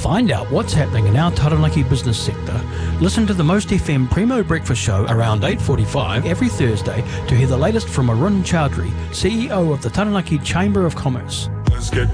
find out what's happening in our Taranaki business sector, listen to the Most FM Primo Breakfast Show around 8:45 every Thursday to hear the latest from Arun Chowdhury, CEO of the Taranaki Chamber of Commerce. Let's get